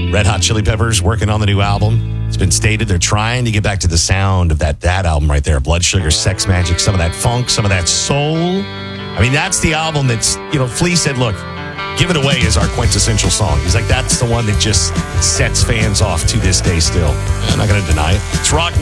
Red Hot Chili Peppers working on the new album. It's been stated they're trying to get back to the sound of that album right there. Blood Sugar, Sex Magic, some of that funk, some of that soul. I mean, that's the album that's, Flea said, look, Give It Away is our quintessential song. He's like, that's the one that just sets fans off to this day still. I'm not going to deny it. It's rock.